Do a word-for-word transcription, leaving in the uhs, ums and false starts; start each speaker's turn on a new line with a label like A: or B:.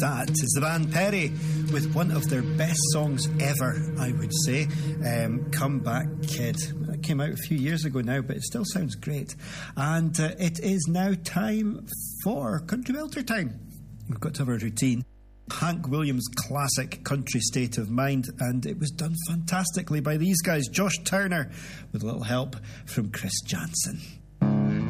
A: That is the band Perry with one of their best songs ever, I would say. Um, Come Back Kid. It came out a few years ago now, but it still sounds great. And uh, it is now time for Country Belter time. We've got to have a routine. Hank Williams' classic Country State of Mind, and it was done fantastically by these guys, Josh Turner, with a little help from Chris Jansen.